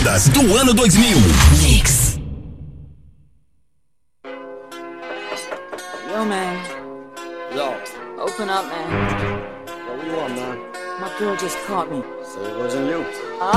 preferidas do ano 2000. Mix. Yo, man. Yo. Open up, man. What do you want, man? My girl just caught me. So it wasn't you.